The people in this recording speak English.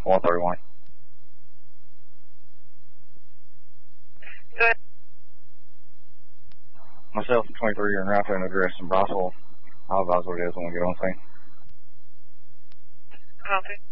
131. Good. Myself, 23 year and right and address in Broswell. I'll advise what it is when we get on scene. Copy.